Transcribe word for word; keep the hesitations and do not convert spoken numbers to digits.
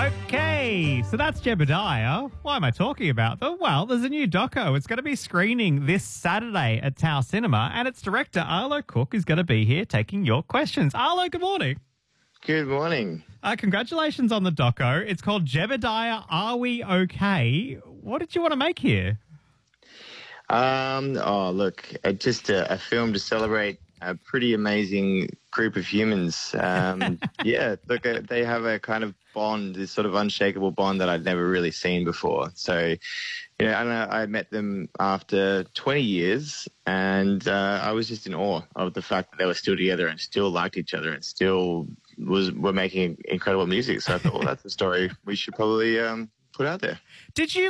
Okay, so that's Jebediah. Why am I talking about them? Well, there's a new doco. It's going to be screening this Saturday at Tau Cinema, and its director, Arlo Cook, is going to be here taking your questions. Arlo, good morning. Good morning. Uh, congratulations on the doco. It's called Jebediah, Are We Okay? What did you want to make here? Um, oh, look, uh, just a, a film to celebrate a pretty amazing group of humans. Um, yeah, look, uh, they have a kind of bond, this sort of unshakable bond that I'd never really seen before. So, you know, and I, I met them after twenty years, and uh, I was just in awe of the fact that they were still together and still liked each other and still was were making incredible music. So I thought, well, that's a story we should probably um, put out there. Did you